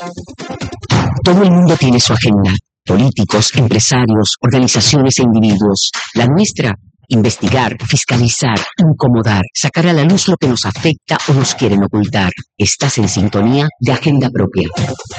Todo el mundo tiene su agenda. Políticos, empresarios, organizaciones e individuos. La nuestra, investigar, fiscalizar, incomodar, sacar a la luz lo que nos afecta o nos quieren ocultar. Estás en sintonía de Agenda Propia.